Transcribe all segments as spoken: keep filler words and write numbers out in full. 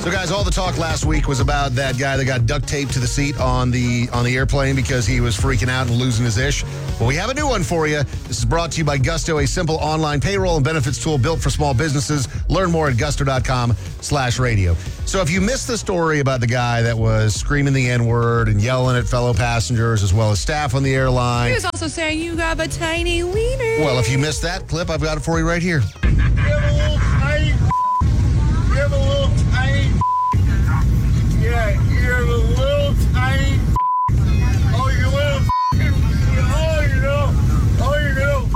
So, guys, all the talk last week was about that guy that got duct taped to the seat on the on the airplane because he was freaking out and losing his ish. Well, we have a new one for you. This is brought to you by Gusto, a simple online payroll and benefits tool built for small businesses. Learn more at gusto.com slash radio. So if you missed the story about the guy that was screaming the N-word and yelling at fellow passengers as well as staff on the airline. He was also saying, you got a tiny wiener. Well, if you missed that clip, I've got it for you right here. You have a little tiny. You have a little tiny. Yeah, you have a little tiny. Oh, you little. Oh, you know. Oh, you know.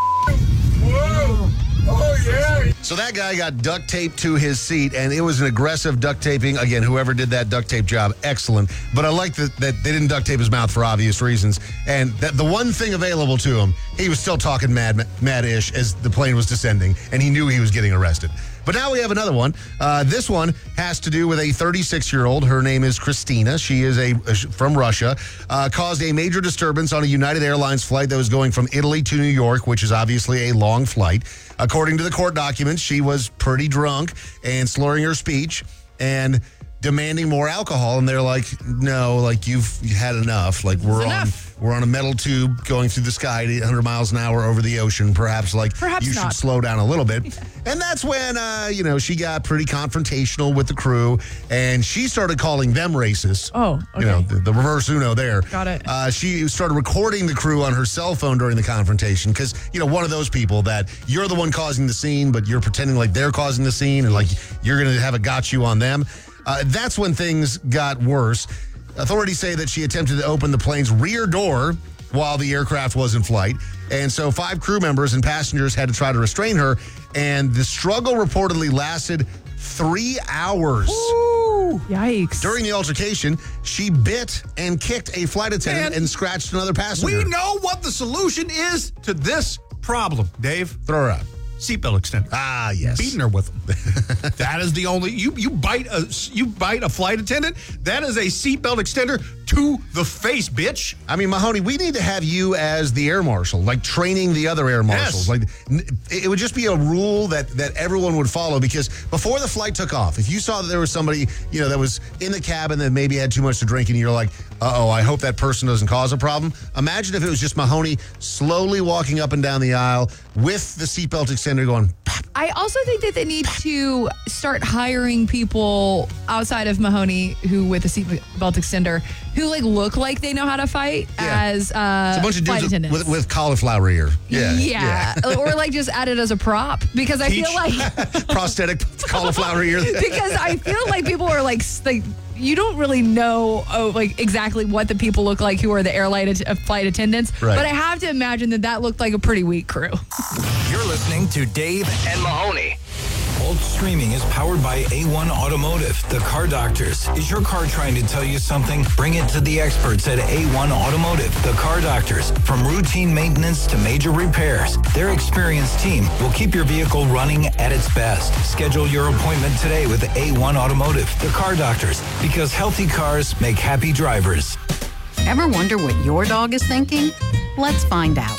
Whoa. Oh, yeah. So that guy got duct taped to his seat, and it was an aggressive duct taping. Again, whoever did that duct tape job, excellent. But I like that, that they didn't duct tape his mouth for obvious reasons. And that the one thing available to him, he was still talking mad, mad-ish as the plane was descending, and he knew he was getting arrested. But now we have another one. Uh, this one has to do with a thirty-six-year-old. Her name is Christina. She is a from Russia. Uh, caused a major disturbance on a United Airlines flight that was going from Italy to New York, which is obviously a long flight. According to the court documents, she was pretty drunk and slurring her speech and demanding more alcohol. And they're like, no, like you've had enough. Like we're on we're on a metal tube going through the sky at eight hundred miles an hour over the ocean. Perhaps like Perhaps you not. should slow down a little bit. And that's when, uh, you know, she got pretty confrontational with the crew and she started calling them racist. Oh, okay. You know, the, the reverse Uno there. Got it. Uh, she started recording the crew on her cell phone during the confrontation because, you know, one of those people that you're the one causing the scene, but you're pretending like they're causing the scene and like you're going to have a got you on them. Uh, that's when things got worse. Authorities say that she attempted to open the plane's rear door while the aircraft was in flight. And so five crew members and passengers had to try to restrain her. And the struggle reportedly lasted three hours. Ooh, yikes. During the altercation, she bit and kicked a flight attendant Man, and scratched another passenger. We know what the solution is to this problem, Dave. Throw her out. Seatbelt extender. Ah, yes. Beating her with them. That is the only. You you bite a you bite a flight attendant. That is a seatbelt extender to the face, bitch. I mean, Mahoney, we need to have you as the air marshal, like training the other air marshals. Yes. Like, n- it would just be a rule that that everyone would follow because before the flight took off, if you saw that there was somebody, you know, that was in the cabin that maybe had too much to drink and you're like, uh-oh, I hope that person doesn't cause a problem. Imagine if it was just Mahoney slowly walking up and down the aisle with the seatbelt extender going, pop. I also think that they need to start hiring people outside of Mahoney who with a seatbelt extender who like look like they know how to fight Yeah. as uh, It's a bunch of flight dudes with, attendants. with, with cauliflower ear. Yeah. Yeah. or like just add it as a prop because I Teach. feel like Prosthetic cauliflower ear. because I feel like people are like like you don't really know oh, like exactly what the people look like who are the airline at- uh, flight attendants, Right. but I have to imagine that that looked like a pretty weak crew. You're listening to Dave and Mahoney. Bolt Streaming is powered by A one Automotive, the car doctors. Is your car trying to tell you something? Bring it to the experts at A one Automotive, the car doctors. From routine maintenance to major repairs, their experienced team will keep your vehicle running at its best. Schedule your appointment today with A one Automotive, the car doctors, because healthy cars make happy drivers. Ever wonder what your dog is thinking? Let's find out.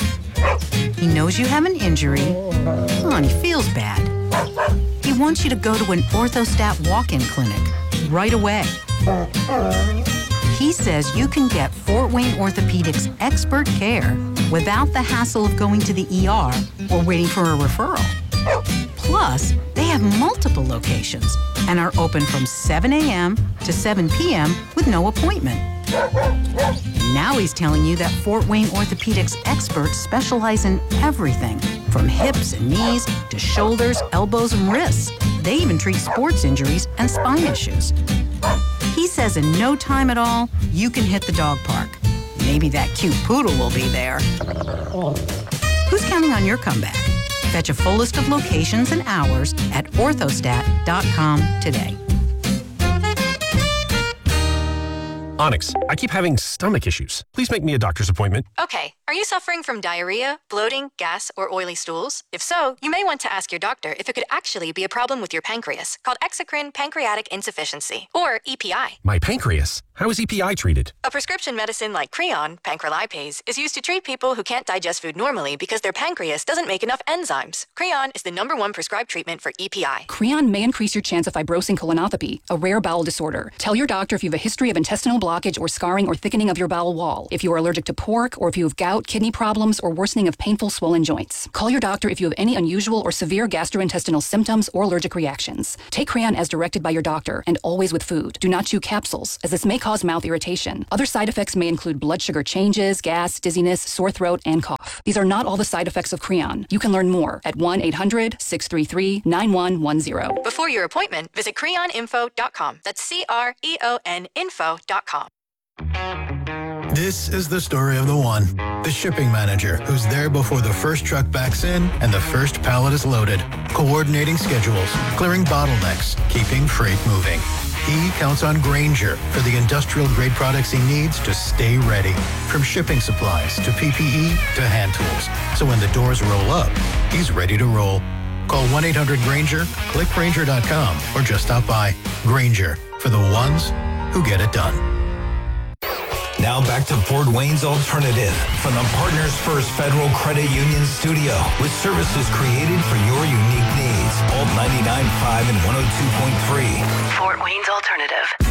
He knows you have an injury. Oh, and he feels bad. He wants you to go to an Orthostat walk-in clinic right away. He says you can get Fort Wayne Orthopedics expert care without the hassle of going to the E R or waiting for a referral. Plus, they have multiple locations and are open from seven a.m. to seven p.m. with no appointment. Now he's telling you that Fort Wayne Orthopedics experts specialize in everything from hips and knees to shoulders, elbows, and wrists. They even treat sports injuries and spine issues. He says in no time at all, you can hit the dog park. Maybe that cute poodle will be there. Who's counting on your comeback? Fetch a full list of locations and hours at orthostat dot com today. Onyx, I keep having stomach issues. Please make me a doctor's appointment. Okay, are you suffering from diarrhea, bloating, gas, or oily stools? If so, you may want to ask your doctor if it could actually be a problem with your pancreas, called exocrine pancreatic insufficiency, or E P I. My pancreas? How is E P I treated? A prescription medicine like Creon, pancrelipase, is used to treat people who can't digest food normally because their pancreas doesn't make enough enzymes. Creon is the number one prescribed treatment for E P I. Creon may increase your chance of fibrosing colonopathy, a rare bowel disorder. Tell your doctor if you have a history of intestinal blockage or scarring or thickening of your bowel wall, if you are allergic to pork, or if you have gout, kidney problems, or worsening of painful swollen joints. Call your doctor if you have any unusual or severe gastrointestinal symptoms or allergic reactions. Take Creon as directed by your doctor and always with food. Do not chew capsules, as this may cause mouth irritation. Other side effects may include blood sugar changes, gas, dizziness, sore throat, and cough. These are not all the side effects of Creon. You can learn more at one eight hundred, six three three, nine one one zero. Before your appointment, visit creon info dot com. That's C R E O N info dot com. This is the story of the one, the shipping manager who's there before the first truck backs in and the first pallet is loaded, coordinating schedules, clearing bottlenecks, keeping freight moving. He counts on Grainger for the industrial-grade products he needs to stay ready, from shipping supplies to P P E to hand tools. So when the doors roll up, he's ready to roll. Call one eight hundred Grainger, click Grainger dot com, or just stop by. Grainger, for the ones who get it done. Now back to Fort Wayne's Alternative from the Partners First Federal Credit Union studio, with services created for your unique needs. Alt ninety-nine point five and one oh two point three. Fort Wayne's Alternative.